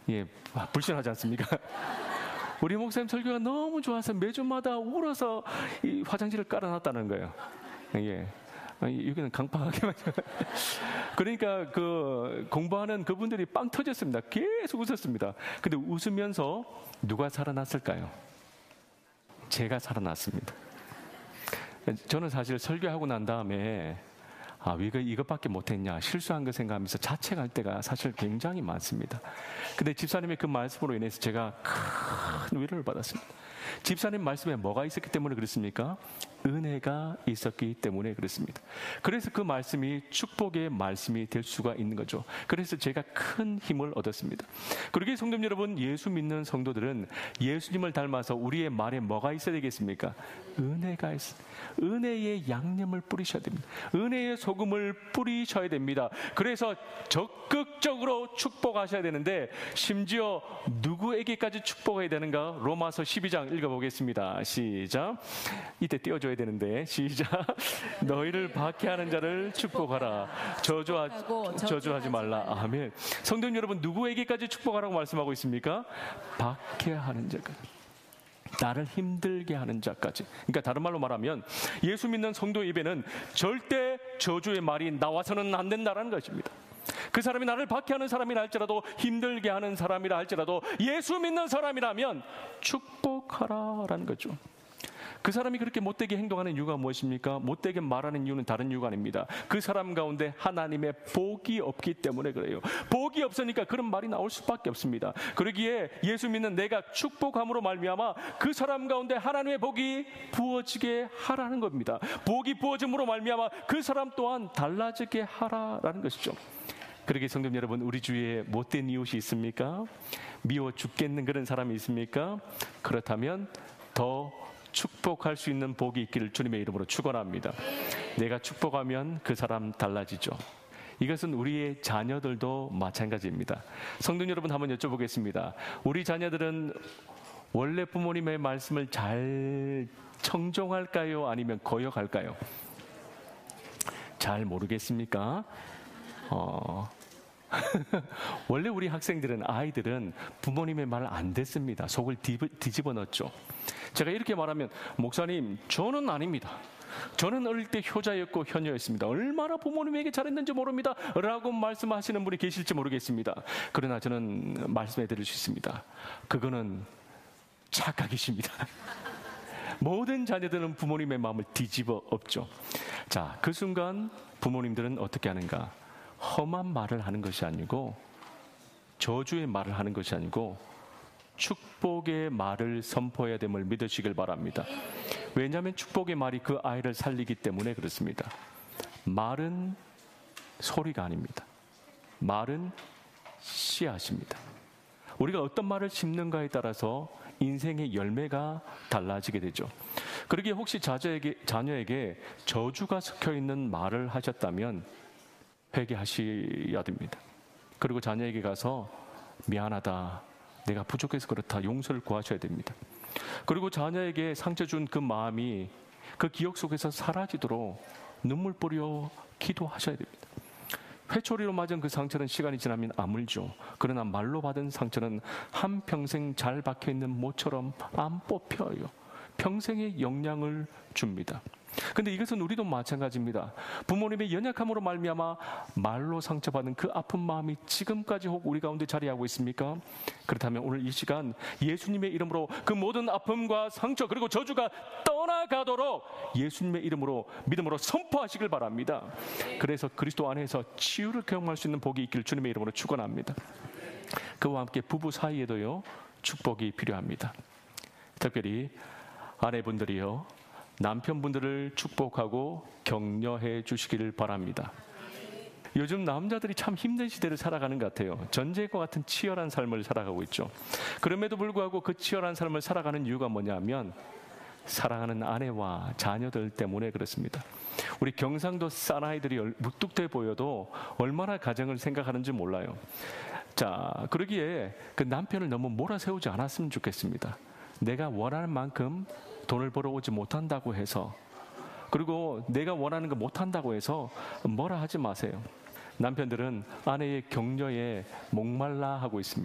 예, 불신하지 않습니까? 우리 목사님 설교가 너무 좋아서 매주마다 울어서 이 화장실을 깔아놨다는 거예요. 예. 여기는 강팍하게 맞아요. 그러니까 그 공부하는 그분들이 빵 터졌습니다. 계속 웃었습니다. 근데 웃으면서 누가 살아났을까요? 제가 살아났습니다. 저는 사실 설교하고 난 다음에 왜 이것밖에 못했냐, 실수한 거 생각하면서 자책할 때가 사실 굉장히 많습니다. 근데 집사님의 그 말씀으로 인해서 제가 큰 위로를 받았습니다. 집사님 말씀에 뭐가 있었기 때문에 그렇습니까? 은혜가 있었기 때문에 그렇습니다. 그래서 그 말씀이 축복의 말씀이 될 수가 있는 거죠. 그래서 제가 큰 힘을 얻었습니다. 그러기에 성도 여러분, 예수 믿는 성도들은 예수님을 닮아서 우리의 말에 뭐가 있어야 되겠습니까? 은혜가 있어요. 은혜의 양념을 뿌리셔야 됩니다. 은혜의 소금을 뿌리셔야 됩니다. 그래서 적극적으로 축복하셔야 되는데, 심지어 누구에게까지 축복해야 되는가? 로마서 12장 읽어보겠습니다. 시작. 이때 띄워줘야 되는데, 시작. 너희를 박해하는 자를 축복하라. 저주하지 말라. 아멘. 성도 여러분, 누구에게까지 축복하라고 말씀하고 있습니까? 박해하는 자까지, 나를 힘들게 하는 자까지. 그러니까 다른 말로 말하면 예수 믿는 성도 입에는 절대 저주의 말이 나와서는 안 된다는 것입니다. 그 사람이 나를 박해하는 사람이라 할지라도, 힘들게 하는 사람이라 할지라도 예수 믿는 사람이라면 축복하라라는 거죠. 그 사람이 그렇게 못되게 행동하는 이유가 무엇입니까? 못되게 말하는 이유는 다른 이유가 아닙니다. 그 사람 가운데 하나님의 복이 없기 때문에 그래요. 복이 없으니까 그런 말이 나올 수밖에 없습니다. 그러기에 예수 믿는 내가 축복함으로 말미암아 그 사람 가운데 하나님의 복이 부어지게 하라는 겁니다. 복이 부어짐으로 말미암아 그 사람 또한 달라지게 하라라는 것이죠. 그러기에 성도 여러분, 우리 주위에 못된 이웃이 있습니까? 미워 죽겠는 그런 사람이 있습니까? 그렇다면 더 축복할 수 있는 복이 있기를 주님의 이름으로 축원합니다. 내가 축복하면 그 사람 달라지죠. 이것은 우리의 자녀들도 마찬가지입니다. 성도 여러분, 한번 여쭤보겠습니다. 우리 자녀들은 원래 부모님의 말씀을 잘 청종할까요? 아니면 거역할까요? 잘 모르겠습니까? 원래 우리 아이들은 부모님의 말 안 듣습니다. 속을 뒤집어 넣었죠. 제가 이렇게 말하면, 목사님, 저는 아닙니다. 저는 어릴 때 효자였고 효녀였습니다. 얼마나 부모님에게 잘했는지 모릅니다. 라고 말씀하시는 분이 계실지 모르겠습니다. 그러나 저는 말씀해 드릴 수 있습니다. 그거는 착각이십니다. 모든 자녀들은 부모님의 마음을 뒤집어 엎죠. 자, 그 순간 부모님들은 어떻게 하는가? 험한 말을 하는 것이 아니고, 저주의 말을 하는 것이 아니고 축복의 말을 선포해야 됨을 믿으시길 바랍니다. 왜냐하면 축복의 말이 그 아이를 살리기 때문에 그렇습니다. 말은 소리가 아닙니다. 말은 씨앗입니다. 우리가 어떤 말을 심는가에 따라서 인생의 열매가 달라지게 되죠. 그러기에 혹시 자녀에게 저주가 섞여있는 말을 하셨다면 회개하셔야 됩니다. 그리고 자녀에게 가서 미안하다, 내가 부족해서 그렇다, 용서를 구하셔야 됩니다. 그리고 자녀에게 상처 준 그 마음이 그 기억 속에서 사라지도록 눈물 뿌려 기도하셔야 됩니다. 회초리로 맞은 그 상처는 시간이 지나면 아물죠. 그러나 말로 받은 상처는 한평생 잘 박혀있는 모처럼 안 뽑혀요. 평생의 영향을 줍니다. 근데 이것은 우리도 마찬가지입니다. 부모님의 연약함으로 말미암아 말로 상처받은 그 아픈 마음이 지금까지 혹 우리 가운데 자리하고 있습니까? 그렇다면 오늘 이 시간 예수님의 이름으로 그 모든 아픔과 상처 그리고 저주가 떠나가도록 예수님의 이름으로 믿음으로 선포하시길 바랍니다. 그래서 그리스도 안에서 치유를 경험할 수 있는 복이 있기를 주님의 이름으로 축원합니다. 그와 함께 부부 사이에도요, 축복이 필요합니다. 특별히 아내분들이요, 남편분들을 축복하고 격려해 주시기를 바랍니다. 요즘 남자들이 참 힘든 시대를 살아가는 것 같아요. 전쟁과 같은 치열한 삶을 살아가고 있죠. 그럼에도 불구하고 그 치열한 삶을 살아가는 이유가 뭐냐면 사랑하는 아내와 자녀들 때문에 그렇습니다. 우리 경상도 사나이들이 무뚝대 보여도 얼마나 가정을 생각하는지 몰라요. 자, 그러기에 그 남편을 너무 몰아세우지 않았으면 좋겠습니다. 내가 원하는 만큼 돈을 벌어오지 못한다고 해서, 그리고 내가 원하는 거 못한다고 해서 뭐라 하지 마세요. 남편들은 아내의 격려에 목말라 하고 있습니다.